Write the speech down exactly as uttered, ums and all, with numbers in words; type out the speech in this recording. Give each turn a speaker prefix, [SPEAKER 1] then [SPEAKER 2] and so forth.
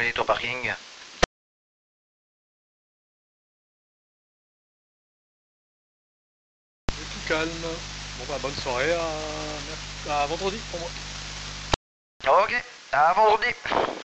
[SPEAKER 1] envoyer ton parking.
[SPEAKER 2] C'est tout calme. Bon bah bonne soirée à, à vendredi pour moi.
[SPEAKER 1] Ok, à vendredi.